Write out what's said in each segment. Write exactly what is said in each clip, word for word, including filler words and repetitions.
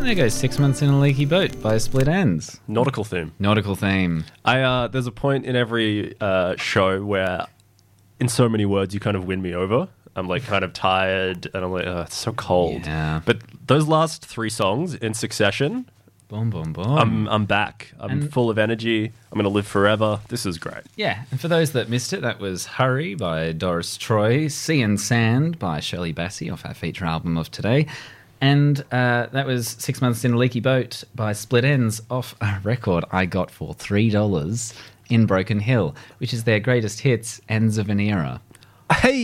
There goes Six Months in a Leaky Boat by Split Ends. Nautical theme. Nautical theme. I uh, there's a point in every uh, show where, in so many words, you kind of win me over. I'm like kind of tired, and I'm like, oh, it's so cold. Yeah. But those last three songs in succession, Boom, boom, boom. I'm I'm back. I'm And- full of energy. I'm gonna live forever. This is great. Yeah, and for those that missed it, that was Hurry by Doris Troy, Sea and Sand by Shirley Bassey off our feature album of today, and uh, that was Six Months in a Leaky Boat by Split Ends off a record I got for three dollars in Broken Hill, which is their greatest hits, Ends of an Era. Hey,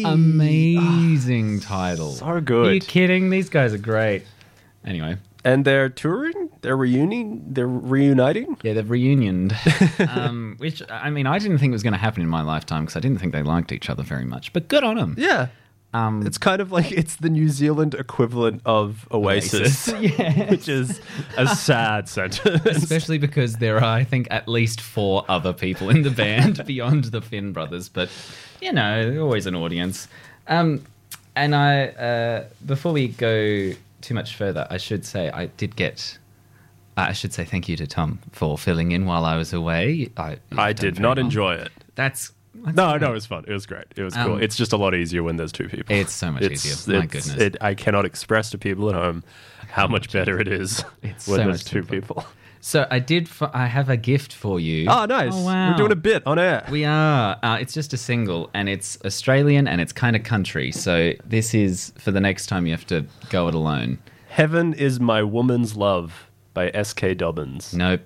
Amazing title. so good. Are you kidding? These guys are great. Anyway. And they're touring. They're reuniting. They're reuniting. Yeah, they've reunioned. um, which, I mean, I didn't think was going to happen in my lifetime because I didn't think they liked each other very much. But good on them. Yeah. Um, It's kind of like it's the New Zealand equivalent of Oasis, Oasis. Yes. which is a sad sentence. Especially because there are, I think, at least four other people in the band beyond the Finn brothers. But, you know, there's always an audience. Um, and I, uh, before we go too much further, I should say I did get... I should say thank you to Tom for filling in while I was away. I, I did not enjoy it. That's... that's No, great. no, it was fun. It was great. It was Um, cool. It's just a lot easier when there's two people. It's so much It's- easier. My it's- goodness. It, I cannot express to people at home how much better it is It's when so there's much two simpler. people. So I did. F- I have a gift for you. Oh, nice. Oh, wow. We're doing a bit on air. We are. Uh, it's just a single, and it's Australian, and it's kind of country. So this is for the next time you have to go it alone. Heaven is My Woman's Love by S K Dobbins. Nope.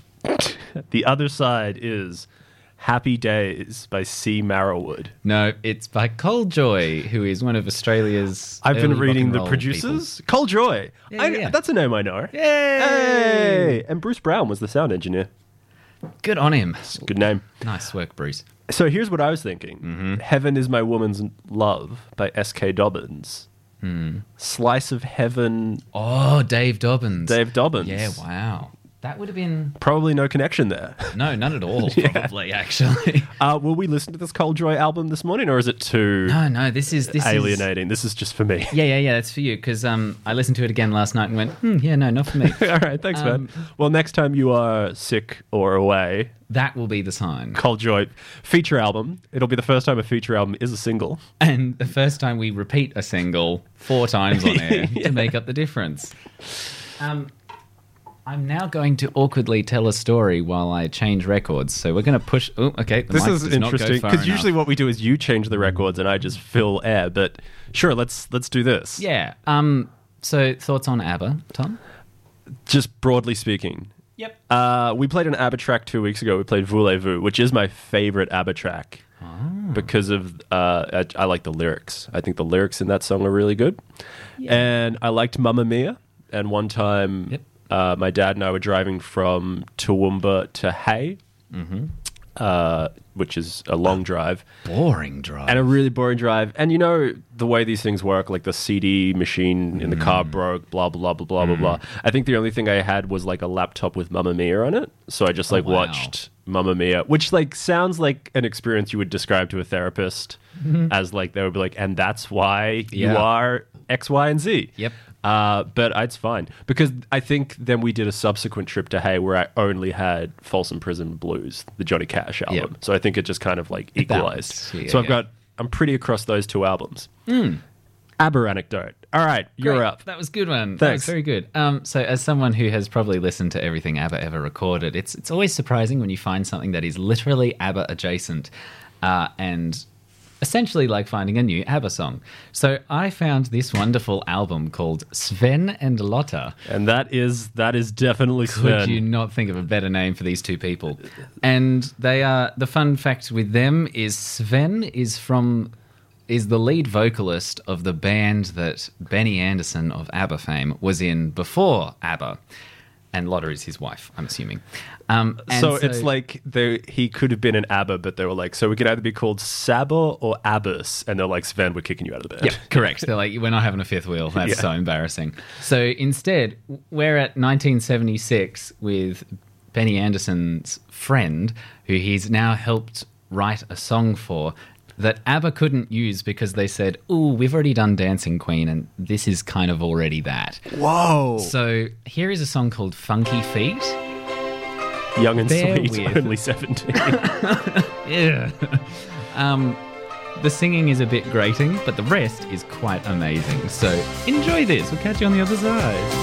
The other side is Happy Days by C. Marrowwood. No, it's by Cole Joy, who is one of Australia's. I've been early rock reading and the roll producers. Cole Joy. Yeah, I, yeah, yeah. That's a name I know. people. Yay! Hey! And Bruce Brown was the sound engineer. Good on him. Good name. Nice work, Bruce. So here's what I was thinking. Mm-hmm. Heaven is My Woman's Love by S K Dobbins. Hmm. Slice of Heaven, Oh, Dave Dobbins. Dave Dobbins. Yeah, wow. That would have been Probably no connection there. no, none at all. Probably, actually. Uh, will we listen to this Cole Joy album this morning, or is it too No, no. This is this is alienating? This is just for me. Yeah, yeah, yeah. That's for you because um, I listened to it again last night and went, hmm, yeah, no, not for me. All right, thanks, Um, man. Well, next time you are sick or away, That will be the sign. Cole Joy feature album. It'll be the first time a feature album is a single. And the first time we repeat a single four times on air Yeah. to make up the difference. Um, I'm now going to awkwardly tell a story while I change records. So we're going to push. Oh, okay. The This mic is does not go interesting far because enough. usually what we do is you change the records and I just fill air. But sure, let's let's do this. Yeah. Um. So thoughts on ABBA, Tom? Just broadly speaking, Yep. uh, we played an ABBA track two weeks ago. We played Voulez-Vous, which is my favorite ABBA track because of uh, I, I like the lyrics. I think the lyrics in that song are really good, and I liked Mamma Mia. And one time, Yep. uh, my dad and I were driving from Toowoomba to Hay, uh, which is a long drive. Boring drive. And a really boring drive. And you know the way these things work, like the C D machine in the car broke, blah, blah, blah, blah, blah, blah. I think the only thing I had was like a laptop with Mamma Mia on it. So I just like wow. watched Mamma Mia, which like sounds like an experience you would describe to a therapist as like, they would be like, and that's why you Yeah. are X, Y, and Z. Yep. Uh, but it's fine because I think then we did a subsequent trip to Hay where I only had Folsom Prison Blues, the Johnny Cash album. Yep. So I think it just kind of like It equalized. balanced. Yeah, so I've yeah. got, I'm pretty across those two albums. ABBA anecdote. All right, you're Great. up. That was a good one. That was Thanks. very good. Um, so, as someone who has probably listened to everything ABBA ever recorded, it's it's always surprising when you find something that is literally ABBA adjacent, uh, and essentially like finding a new ABBA song. So, I found this wonderful album called Sven and Lotta. And that is that is definitely Could Sven. you not think of a better name for these two people? And they are the fun fact with them is Sven is from is the lead vocalist of the band that Benny Andersson of ABBA fame was in before ABBA, and Lotta is his wife, I'm assuming. Um, and so, it's like they, he could have been an ABBA, but they were like, so we could either be called Saba or Abbas, and they're like, Sven, we're kicking you out of the band. Yep, correct. They're like, we're not having a fifth wheel. That's Yeah. so embarrassing. So instead, we're at nineteen seventy-six with Benny Andersson's friend, who he's now helped write a song for, that ABBA couldn't use because they said, "Ooh, we've already done Dancing Queen, and this is kind of already that." Whoa. So here is a song called Funky Feet. Young and Bear sweet, with. only seventeen. Yeah. Um, the singing is a bit grating, but the rest is quite amazing. So enjoy this. We'll catch you on the other side.